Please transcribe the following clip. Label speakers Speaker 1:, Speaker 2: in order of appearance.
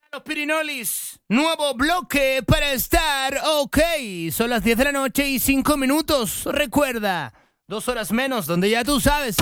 Speaker 1: Los Pirinolis, nuevo bloque para estar ok. Son las 10 de la noche y 5 minutos. Recuerda, 2 horas menos, donde ya tú sabes.